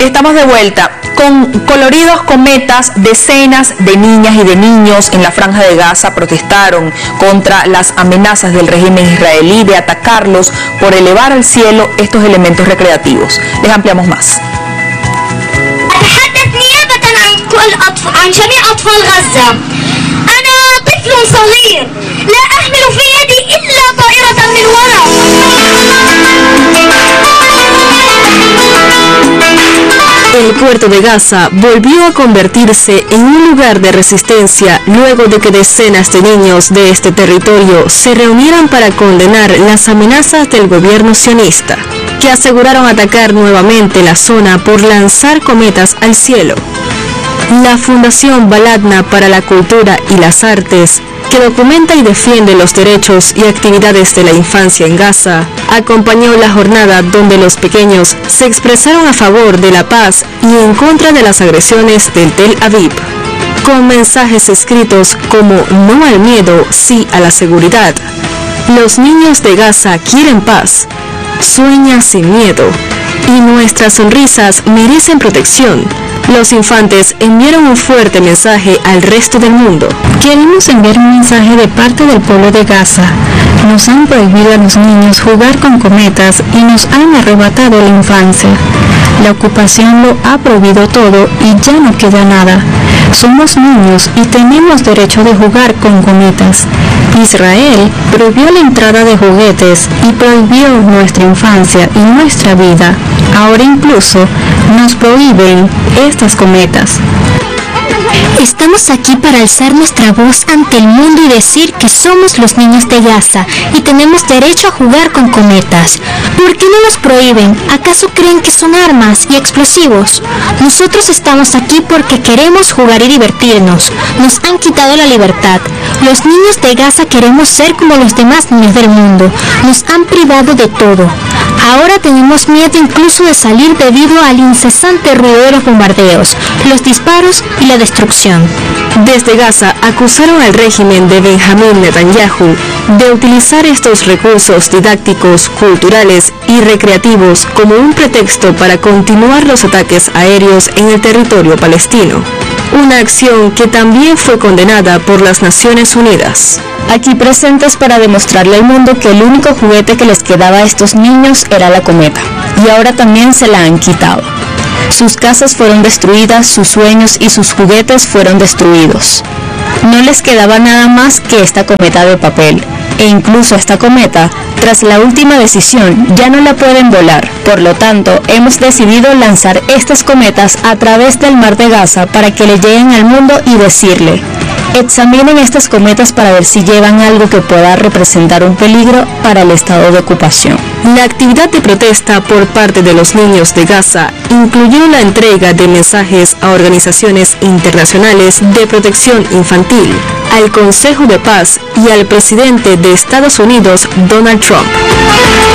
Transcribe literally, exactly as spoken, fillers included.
Estamos de vuelta. Con coloridos cometas, decenas de niñas y de niños en la Franja de Gaza protestaron contra las amenazas del régimen israelí de atacarlos por elevar al cielo estos elementos recreativos. Les ampliamos más. El puerto de Gaza volvió a convertirse en un lugar de resistencia luego de que decenas de niños de este territorio se reunieran para condenar las amenazas del gobierno sionista, que aseguraron atacar nuevamente la zona por lanzar cometas al cielo. La Fundación Baladna para la Cultura y las Artes, que documenta y defiende los derechos y actividades de la infancia en Gaza, acompañó la jornada donde los pequeños se expresaron a favor de la paz y en contra de las agresiones del Tel Aviv, con mensajes escritos como "No al miedo, sí a la seguridad". Los niños de Gaza quieren paz, sueña sin miedo, y nuestras sonrisas merecen protección. Los infantes enviaron un fuerte mensaje al resto del mundo. Queremos enviar un mensaje de parte del pueblo de Gaza. Nos han prohibido a los niños jugar con cometas y nos han arrebatado la infancia. La ocupación lo ha prohibido todo y ya no queda nada. Somos niños y tenemos derecho de jugar con cometas. Israel prohibió la entrada de juguetes y prohibió nuestra infancia y nuestra vida. Ahora incluso nos prohíben estas cometas. Estamos aquí para alzar nuestra voz ante el mundo y decir que somos los niños de Gaza y tenemos derecho a jugar con cometas. ¿Por qué no nos prohíben? ¿Acaso creen que son armas y explosivos? Nosotros estamos aquí porque queremos jugar y divertirnos. Nos han quitado la libertad. Los niños de Gaza queremos ser como los demás niños del mundo. Nos han privado de todo. Ahora tenemos miedo incluso de salir debido al incesante ruido de los bombardeos, los disparos y la destrucción. Desde Gaza acusaron al régimen de Benjamín Netanyahu de utilizar estos recursos didácticos, culturales y recreativos como un pretexto para continuar los ataques aéreos en el territorio palestino. Una acción que también fue condenada por las Naciones Unidas. Aquí presentes para demostrarle al mundo que el único juguete que les quedaba a estos niños era la cometa, y ahora también se la han quitado. Sus casas fueron destruidas, sus sueños y sus juguetes fueron destruidos. No les quedaba nada más que esta cometa de papel, e incluso esta cometa, tras la última decisión, ya no la pueden volar. Por lo tanto, hemos decidido lanzar estas cometas a través del Mar de Gaza para que le lleguen al mundo y decirle: examinen estas cometas para ver si llevan algo que pueda representar un peligro para el estado de ocupación. La actividad de protesta por parte de los niños de Gaza incluyó la entrega de mensajes a organizaciones internacionales de protección infantil, al Consejo de Paz y al presidente de Estados Unidos, Donald Trump.